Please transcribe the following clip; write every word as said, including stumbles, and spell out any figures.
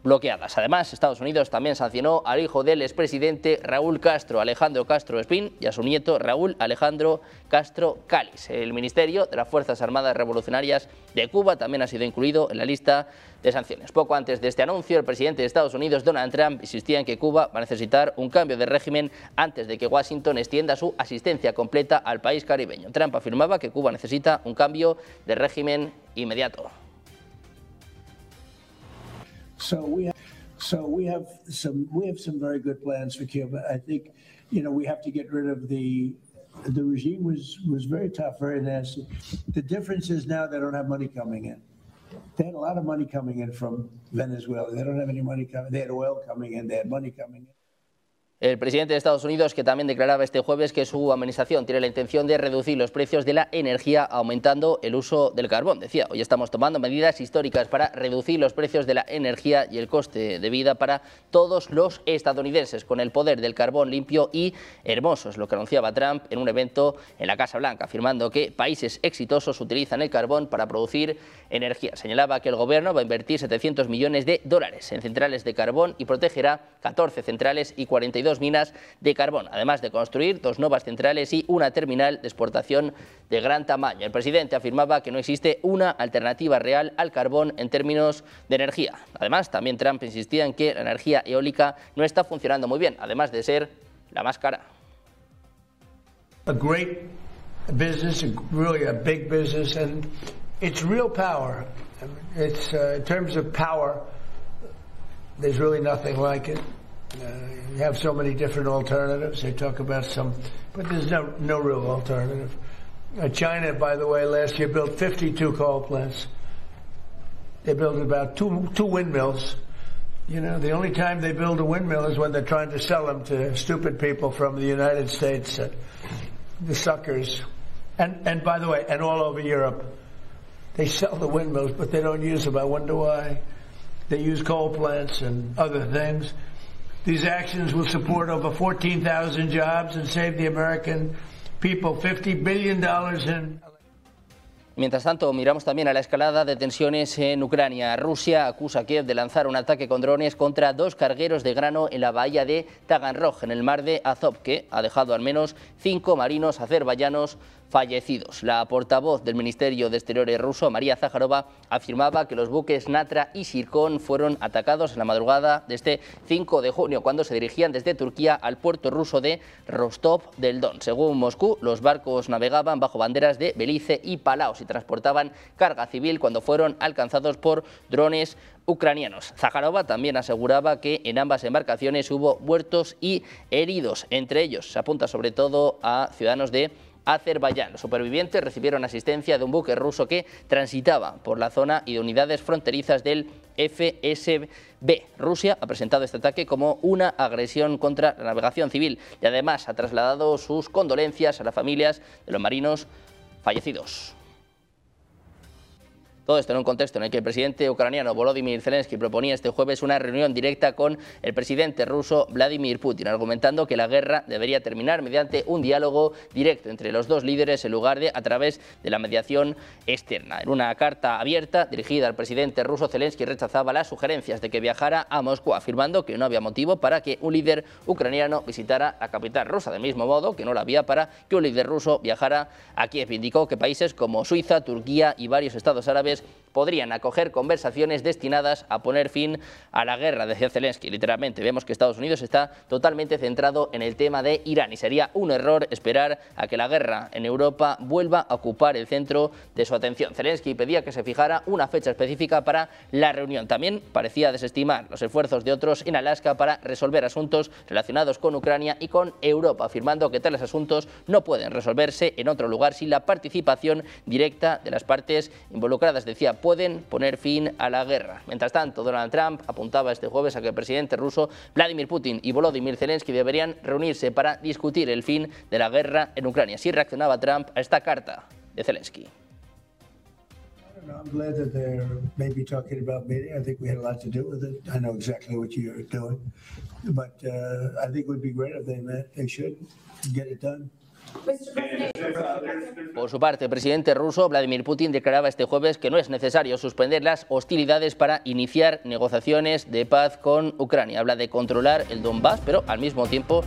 bloqueadas. Además, Estados Unidos también sancionó al hijo del expresidente Raúl Castro, Alejandro Castro Espín, y a su nieto Raúl Alejandro Castro Cáliz. El Ministerio de las Fuerzas Armadas Revolucionarias de Cuba también ha sido incluido en la lista de sanciones. Poco antes de este anuncio, el presidente de Estados Unidos, Donald Trump, insistía en que Cuba va a necesitar un cambio de régimen antes de que Washington extienda su asistencia completa al país caribeño. Trump afirmaba que Cuba necesita un cambio de régimen inmediato. So we have, so we have some we have some very good plans for Cuba. I think, you know, we have to get rid of the the regime was was very tough, very nasty. The difference is now they don't have money coming in. They had a lot of money coming in from Venezuela. They don't have any money coming. They had oil coming in. They had money coming in. El presidente de Estados Unidos, que también declaraba este jueves que su administración tiene la intención de reducir los precios de la energía aumentando el uso del carbón. Decía, hoy estamos tomando medidas históricas para reducir los precios de la energía y el coste de vida para todos los estadounidenses, con el poder del carbón limpio y hermoso, es lo que anunciaba Trump en un evento en la Casa Blanca, afirmando que países exitosos utilizan el carbón para producir energía. Señalaba que el gobierno va a invertir setecientos millones de dólares en centrales de carbón y protegerá catorce centrales y cuarenta y dos minas de carbón, además de construir dos nuevas centrales y una terminal de exportación de gran tamaño. El presidente afirmaba que no existe una alternativa real al carbón en términos de energía. Además, también Trump insistía en que la energía eólica no está funcionando muy bien, además de ser la más cara. A great business, really a big business, and it's real power. It's uh, in terms of power, there's really nothing like it. Uh, you have so many different alternatives. They talk about some, but there's no no real alternative. Uh, China, by the way, last year built fifty-two coal plants. They built about two two windmills. You know, the only time they build a windmill is when they're trying to sell them to stupid people from the United States, uh, the suckers. And and by the way, and all over Europe, they sell the windmills, but they don't use them. I wonder why. They use coal plants and other things. These actions will support over fourteen thousand jobs and save the American people fifty billion dollars in... Mientras tanto, miramos también a la escalada de tensiones en Ucrania. Rusia acusa a Kiev de lanzar un ataque con drones contra dos cargueros de grano en la bahía de Taganrog, en el mar de Azov, que ha dejado al menos cinco marinos azerbaiyanos fallecidos. La portavoz del Ministerio de Exteriores ruso, María Zaharova, afirmaba que los buques Natra y Sirkon fueron atacados en la madrugada de este cinco de junio, cuando se dirigían desde Turquía al puerto ruso de Rostov del Don. Según Moscú, los barcos navegaban bajo banderas de Belice y Palaos y transportaban carga civil cuando fueron alcanzados por drones ucranianos. Zaharova también aseguraba que en ambas embarcaciones hubo muertos y heridos. Entre ellos se apunta sobre todo a ciudadanos de Azerbaiyán. Los supervivientes recibieron asistencia de un buque ruso que transitaba por la zona y de unidades fronterizas del F S B. Rusia ha presentado este ataque como una agresión contra la navegación civil y además ha trasladado sus condolencias a las familias de los marinos fallecidos. Todo esto en un contexto en el que el presidente ucraniano Volodymyr Zelensky proponía este jueves una reunión directa con el presidente ruso Vladimir Putin, argumentando que la guerra debería terminar mediante un diálogo directo entre los dos líderes en lugar de a través de la mediación externa. En una carta abierta dirigida al presidente ruso, Zelensky rechazaba las sugerencias de que viajara a Moscú, afirmando que no había motivo para que un líder ucraniano visitara la capital rusa, del mismo modo que no lo había para que un líder ruso viajara a Kiev. Indicó que países como Suiza, Turquía y varios estados árabes podrían acoger conversaciones destinadas a poner fin a la guerra, decía Zelensky. Literalmente, vemos que Estados Unidos está totalmente centrado en el tema de Irán y sería un error esperar a que la guerra en Europa vuelva a ocupar el centro de su atención. Zelensky pedía que se fijara una fecha específica para la reunión. También parecía desestimar los esfuerzos de otros en Alaska para resolver asuntos relacionados con Ucrania y con Europa, afirmando que tales asuntos no pueden resolverse en otro lugar sin la participación directa de las partes involucradas. Decía, pueden poner fin a la guerra. Mientras tanto, Donald Trump apuntaba este jueves a que el presidente ruso Vladimir Putin y Volodymyr Zelensky deberían reunirse para discutir el fin de la guerra en Ucrania. Así reaccionaba Trump a esta carta de Zelensky. I'm glad that they're maybe talking about meeting. I think we had a lot to do with it. I know exactly what you're doing, but uh, I think it would be great if they met. They should get it done. Por su parte, el presidente ruso Vladimir Putin declaraba este jueves que no es necesario suspender las hostilidades para iniciar negociaciones de paz con Ucrania. Habla de controlar el Donbass, pero al mismo tiempo